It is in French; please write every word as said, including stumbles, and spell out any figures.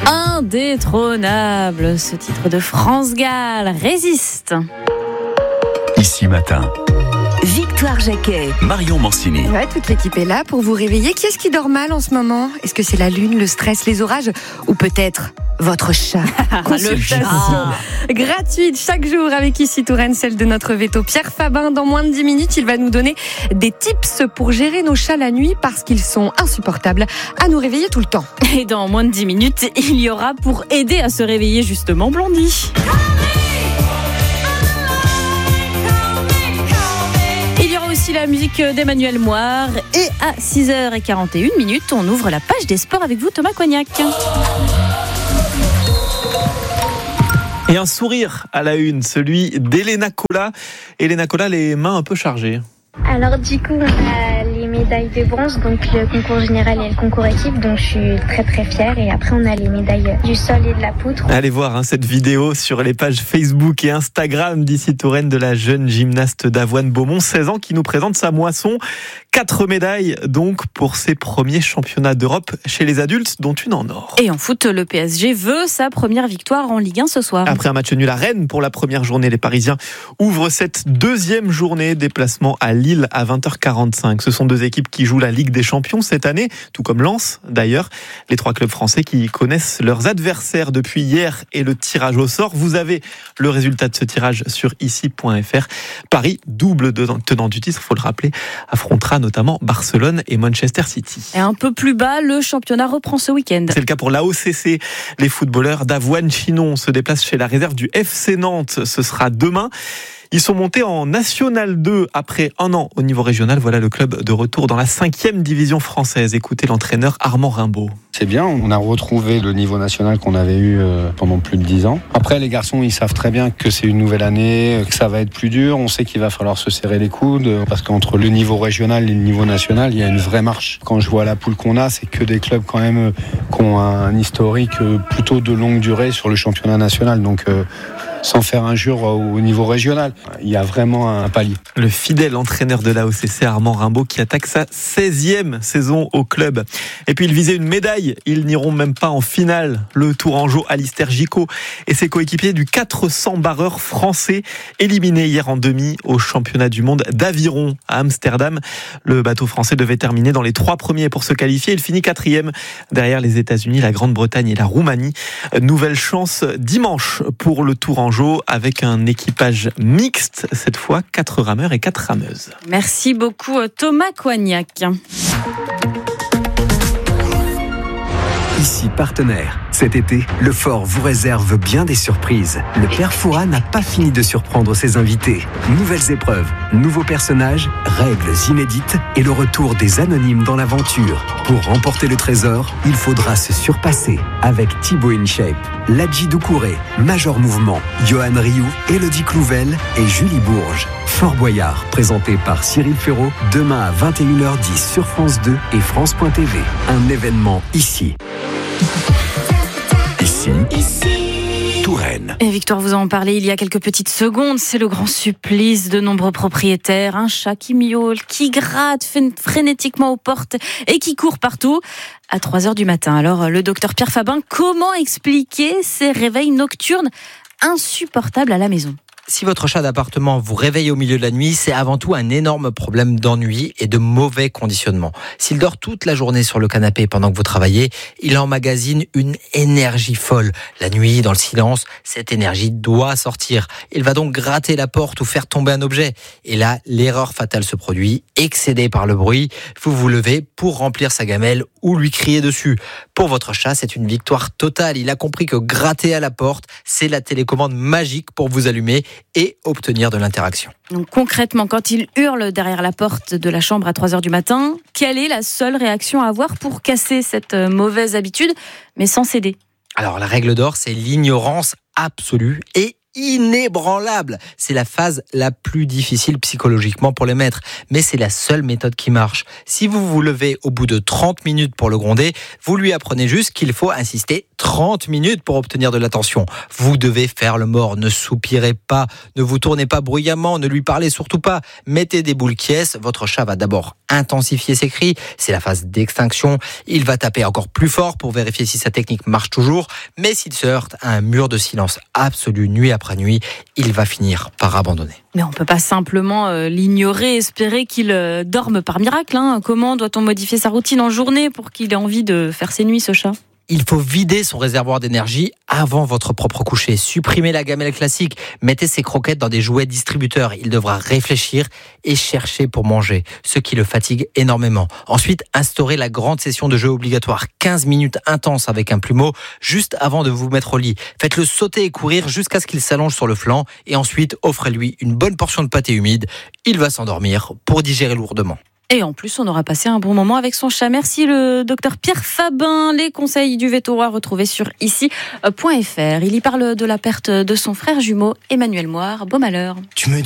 Indétrônable, ce titre de France Gall résiste. Ici matin. Victoire Jacquet. Marion Mancini. Ouais, toute l'équipe est là pour vous réveiller. Qui est-ce qui dort mal en ce moment ? Est-ce que c'est la lune, le stress, les orages ? Ou peut-être votre chat ? Consultation gratuite chaque jour avec Ici Touraine, celle de notre veto Pierre Fabin. Dans moins de dix minutes, il va nous donner des tips pour gérer nos chats la nuit parce qu'ils sont insupportables à nous réveiller tout le temps. Et dans moins de dix minutes, il y aura pour aider à se réveiller justement Blondie. Il y aura aussi la musique d'Emmanuel Moire. Et à six heures quarante et une minutes, on ouvre la page des sports avec vous, Thomas Cognac. Et un sourire à la une, celui d'Elena Cola. Elena Cola, les mains un peu chargées. Alors du coup, on a les médailles de bronze, donc le concours général et le concours équipe, donc je suis très très fière. Et après, on a les médailles du sol et de la poutre. Allez voir hein, cette vidéo sur les pages Facebook et Instagram d'Ici Touraine de la jeune gymnaste d'Avoine Beaumont, seize ans, qui nous présente sa moisson. Quatre médailles donc pour ses premiers championnats d'Europe chez les adultes, dont une en or. Et en foot, le P S G veut sa première victoire en Ligue un ce soir. Après un match nul à Rennes pour la première journée, les Parisiens ouvrent cette deuxième journée. Déplacement à Lille à vingt heures quarante-cinq. Ce sont deux équipes qui jouent la Ligue des Champions cette année, tout comme Lens d'ailleurs. Les trois clubs français qui connaissent leurs adversaires depuis hier et le tirage au sort. Vous avez le résultat de ce tirage sur ici point f r. Paris, double tenant du titre, il faut le rappeler, affrontera notamment Barcelone et Manchester City. Et un peu plus bas, le championnat reprend ce week-end. C'est le cas pour l'A O C C. Les footballeurs d'Avoine Chinon se déplacent chez la réserve du F C Nantes. Ce sera demain. Ils sont montés en National deux après un an au niveau régional. Voilà le club de retour dans la cinquième division française. Écoutez l'entraîneur Armand Rimbaud. C'est bien, on a retrouvé le niveau national qu'on avait eu pendant plus de dix ans. Après, les garçons, ils savent très bien que c'est une nouvelle année, que ça va être plus dur. On sait qu'il va falloir se serrer les coudes parce qu'entre le niveau régional et le niveau national, il y a une vraie marche. Quand je vois la poule qu'on a, c'est que des clubs quand même qui ont un historique plutôt de longue durée sur le championnat national. Donc, euh, sans faire injure au niveau régional, il y a vraiment un palier. Le fidèle entraîneur de l'A O C C, Armand Rimbaud, qui attaque sa seizième saison au club. Et puis il visait une médaille, ils n'iront même pas en finale. Le Tourangeau Alistair Gicot et ses coéquipiers du quatre cents barreur français, éliminés hier en demi au championnat du monde d'aviron à Amsterdam. Le bateau français devait terminer dans les trois premiers pour se qualifier. Il finit quatrième derrière les États-Unis, la Grande-Bretagne et la Roumanie. Nouvelle chance dimanche pour le Tourangeau avec un équipage mixte, cette fois quatre rameurs et quatre rameuses. Merci beaucoup Thomas Cognac. Ici partenaire. Cet été, le Fort vous réserve bien des surprises. Le Père Fouras n'a pas fini de surprendre ses invités. Nouvelles épreuves, nouveaux personnages, règles inédites et le retour des anonymes dans l'aventure. Pour remporter le trésor, il faudra se surpasser avec Thibaut InShape, Ladji Doucouré, Major Mouvement, Johan Rioux, Élodie Clouvel et Julie Bourges. Fort Boyard, présenté par Cyril Ferraud, demain à vingt et une heures dix sur France deux et France point t v. Un événement ici. Ici, ici, Touraine. Et Victoire vous en parlait il y a quelques petites secondes. C'est le grand supplice de nombreux propriétaires. Un chat qui miaule, qui gratte frénétiquement aux portes et qui court partout à trois heures du matin. Alors, le docteur Pierre Fabin, comment expliquer ces réveils nocturnes insupportables à la maison ? Si votre chat d'appartement vous réveille au milieu de la nuit, c'est avant tout un énorme problème d'ennui et de mauvais conditionnement. S'il dort toute la journée sur le canapé pendant que vous travaillez, il emmagasine une énergie folle. La nuit, dans le silence, cette énergie doit sortir. Il va donc gratter la porte ou faire tomber un objet. Et là, l'erreur fatale se produit. Excédé par le bruit, vous vous levez pour remplir sa gamelle ou lui crier dessus. Pour votre chat, c'est une victoire totale. Il a compris que gratter à la porte, c'est la télécommande magique pour vous allumer et obtenir de l'interaction. Donc concrètement, quand il hurle derrière la porte de la chambre à trois heures du matin, quelle est la seule réaction à avoir pour casser cette mauvaise habitude, mais sans céder ? Alors la règle d'or, c'est l'ignorance absolue et inébranlable. C'est la phase la plus difficile psychologiquement pour les maîtres, mais c'est la seule méthode qui marche. Si vous vous levez au bout de trente minutes pour le gronder, vous lui apprenez juste qu'il faut insister trente minutes pour obtenir de l'attention. Vous devez faire le mort, ne soupirez pas, ne vous tournez pas bruyamment, ne lui parlez surtout pas, mettez des boules quies. Votre chat va d'abord intensifier ses cris, c'est la phase d'extinction. Il va taper encore plus fort pour vérifier si sa technique marche toujours, mais s'il se heurte à un mur de silence absolu nuit après nuit, il va finir par abandonner. Mais on ne peut pas simplement euh, l'ignorer, espérer qu'il euh, dorme par miracle. Hein. Comment doit-on modifier sa routine en journée pour qu'il ait envie de faire ses nuits, ce chat ? Il faut vider son réservoir d'énergie avant votre propre coucher. Supprimez la gamelle classique. Mettez ses croquettes dans des jouets distributeurs. Il devra réfléchir et chercher pour manger, ce qui le fatigue énormément. Ensuite, instaurez la grande session de jeu obligatoire. quinze minutes intenses avec un plumeau juste avant de vous mettre au lit. Faites-le sauter et courir jusqu'à ce qu'il s'allonge sur le flanc. Et ensuite, offrez-lui une bonne portion de pâté humide. Il va s'endormir pour digérer lourdement. Et en plus, on aura passé un bon moment avec son chat. Merci le docteur Pierre Fabin. Les conseils du Véto à retrouver sur ici point f r. Il y parle de la perte de son frère jumeau, Emmanuel Moire. Beau malheur. Tu me